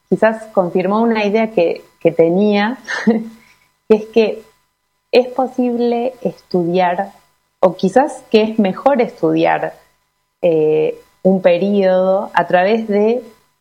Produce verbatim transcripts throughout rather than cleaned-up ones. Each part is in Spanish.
quizás confirmó una idea que, que tenía, que es que es posible estudiar, o quizás que es mejor estudiar eh, un periodo a través de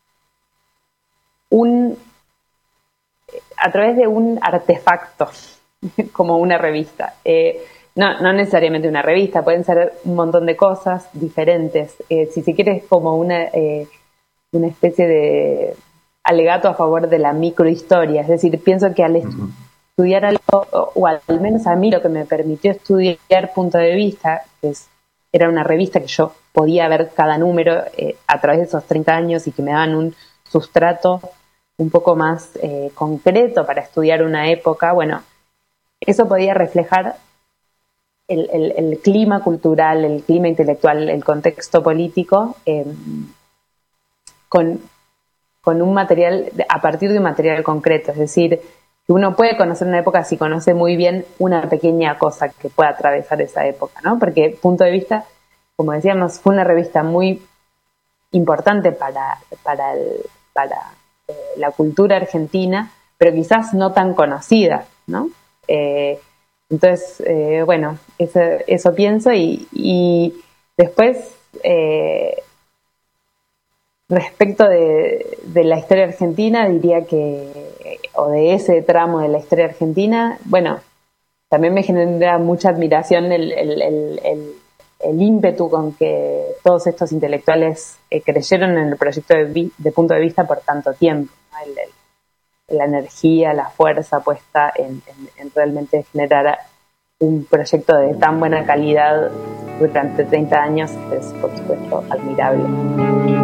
un a través de un artefacto, como una revista. Eh, no, no necesariamente una revista, pueden ser un montón de cosas diferentes. Eh, si se quiere, es como una, eh, una especie de alegato a favor de la microhistoria. Es decir, pienso que al Ujú. estudiar algo, o, o al menos a mí lo que me permitió estudiar Punto de Vista, que es, era una revista que yo podía ver cada número eh, a través de esos treinta años y que me daban un sustrato un poco más eh, concreto para estudiar una época, bueno, eso podía reflejar el, el, el clima cultural, el clima intelectual, el contexto político, eh, con, con un material, a partir de un material concreto, es decir, que uno puede conocer una época si conoce muy bien una pequeña cosa que pueda atravesar esa época, ¿no? Porque Punto de Vista, como decíamos, fue una revista muy importante para, para, el, para eh, la cultura argentina, pero quizás no tan conocida, ¿no? Eh, entonces, eh, bueno, eso, eso pienso y, y después, eh, respecto de, de la historia argentina, diría que, o de ese tramo de la historia argentina, bueno, también me genera mucha admiración el, el, el, el, el ímpetu con que todos estos intelectuales eh, creyeron en el proyecto de, vi, de Punto de Vista por tanto tiempo, ¿no? el, el, la energía, la fuerza puesta en, en, en realmente generar un proyecto de tan buena calidad durante treinta años es, por supuesto, admirable.